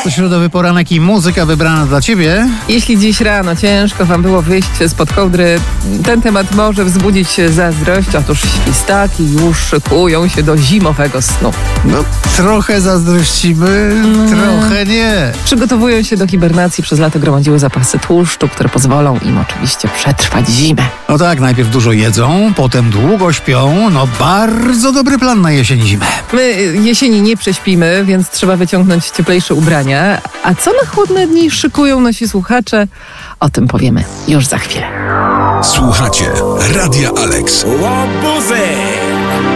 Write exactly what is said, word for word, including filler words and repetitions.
To środowy poranek i muzyka wybrana dla Ciebie. Jeśli dziś rano ciężko Wam było wyjść spod kołdry, ten temat może wzbudzić zazdrość. Otóż świstaki już szykują się do zimowego snu. No, trochę zazdrościmy, Mm. trochę nie. Przygotowują się do hibernacji, przez lato gromadziły zapasy tłuszczu, które pozwolą im oczywiście przetrwać zimę. No tak, najpierw dużo jedzą, potem długo śpią. No, bardzo dobry plan na jesień, zimę. My jesieni nie prześpimy, więc trzeba wyciągnąć cieplejsze ubrania. A co na chłodne dni szykują nasi słuchacze? O tym powiemy już za chwilę. Słuchacie Radia Alex. Łobuzy!